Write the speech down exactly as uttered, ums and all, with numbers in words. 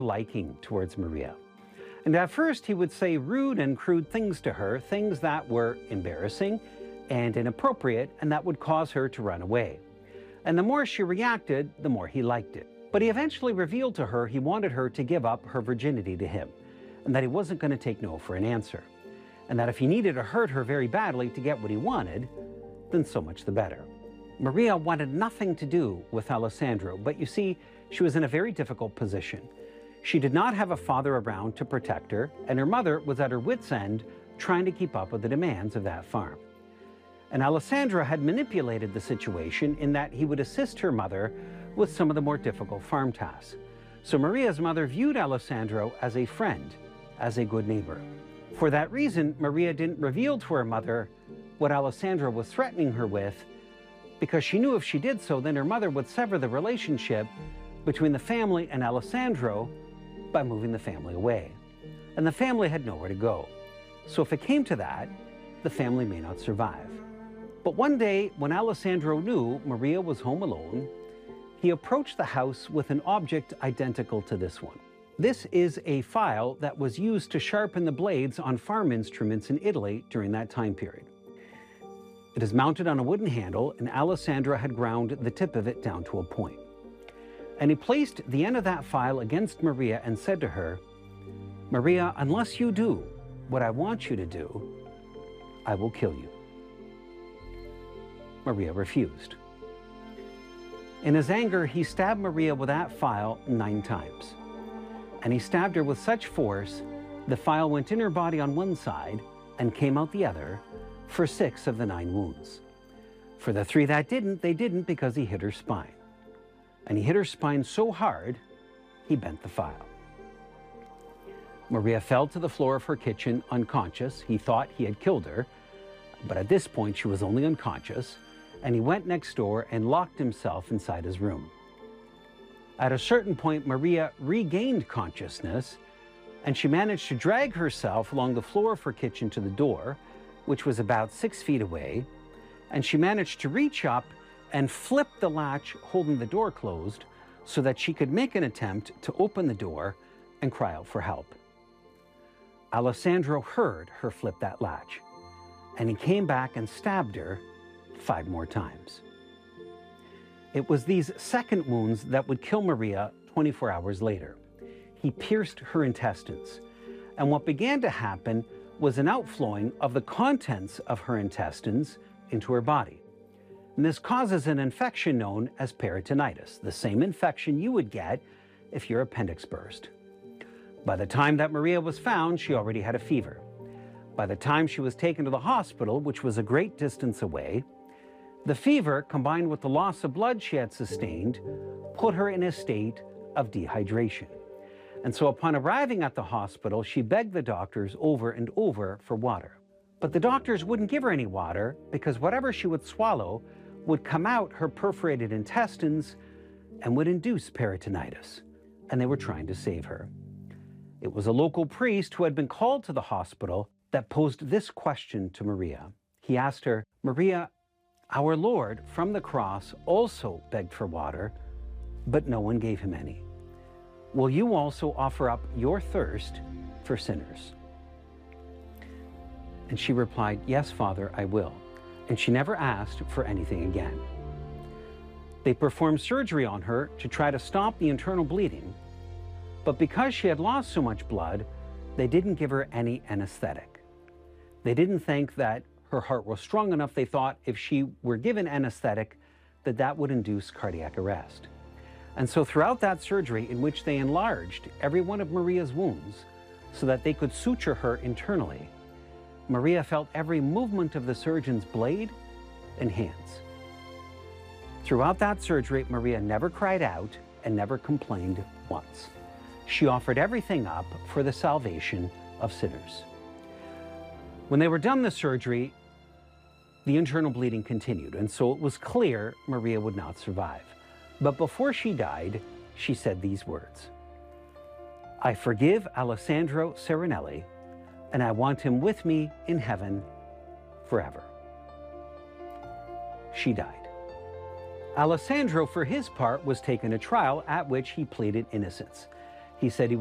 liking towards Maria. And at first he would say rude and crude things to her, things that were embarrassing and inappropriate, and that would cause her to run away. And the more she reacted, the more he liked it. But he eventually revealed to her he wanted her to give up her virginity to him, and that he wasn't going to take no for an answer. And that if he needed to hurt her very badly to get what he wanted, then so much the better. Maria wanted nothing to do with Alessandro, but you see, she was in a very difficult position. She did not have a father around to protect her, and her mother was at her wit's end trying to keep up with the demands of that farm. And Alessandro had manipulated the situation in that he would assist her mother with some of the more difficult farm tasks. So Maria's mother viewed Alessandro as a friend, as a good neighbor. For that reason, Maria didn't reveal to her mother what Alessandro was threatening her with, because she knew if she did so, then her mother would sever the relationship between the family and Alessandro by moving the family away. And the family had nowhere to go. So if it came to that, the family may not survive. But one day, when Alessandro knew Maria was home alone, he approached the house with an object identical to this one. This is a file that was used to sharpen the blades on farm instruments in Italy during that time period. It is mounted on a wooden handle, and Alessandro had ground the tip of it down to a point. And he placed the end of that file against Maria and said to her, "Maria, unless you do what I want you to do, I will kill you." Maria refused. In his anger, he stabbed Maria with that file nine times. And he stabbed her with such force, the file went in her body on one side and came out the other for six of the nine wounds. For the three that didn't, they didn't because he hit her spine. And he hit her spine so hard, he bent the file. Maria fell to the floor of her kitchen unconscious. He thought he had killed her, but at this point she was only unconscious, and he went next door and locked himself inside his room. At a certain point, Maria regained consciousness, and she managed to drag herself along the floor of her kitchen to the door, which was about six feet away, and she managed to reach up and flip the latch holding the door closed so that she could make an attempt to open the door and cry out for help. Alessandro heard her flip that latch, and he came back and stabbed her five more times. It was these second wounds that would kill Maria twenty-four hours later. He pierced her intestines, and what began to happen was an outflowing of the contents of her intestines into her body. And this causes an infection known as peritonitis, the same infection you would get if your appendix burst. By the time that Maria was found, she already had a fever. By the time she was taken to the hospital, which was a great distance away, the fever, combined with the loss of blood she had sustained, put her in a state of dehydration. And so upon arriving at the hospital, she begged the doctors over and over for water. But the doctors wouldn't give her any water because whatever she would swallow would come out her perforated intestines and would induce peritonitis. And they were trying to save her. It was a local priest who had been called to the hospital that posed this question to Maria. He asked her, "Maria, our Lord from the cross also begged for water, but no one gave him any. Will you also offer up your thirst for sinners?" And she replied, "Yes, Father, I will." And she never asked for anything again. They performed surgery on her to try to stop the internal bleeding, but because she had lost so much blood, they didn't give her any anesthetic. They didn't think that her heart was strong enough. They thought if she were given anesthetic, that that would induce cardiac arrest. And so throughout that surgery, in which they enlarged every one of Maria's wounds so that they could suture her internally, Maria felt every movement of the surgeon's blade and hands. Throughout that surgery, Maria never cried out and never complained once. She offered everything up for the salvation of sinners. When they were done the surgery, the internal bleeding continued, and so it was clear Maria would not survive. But before she died, she said these words: "I forgive Alessandro Serenelli, and I want him with me in heaven forever." She died. Alessandro, for his part, was taken to trial, at which he pleaded innocence. He said he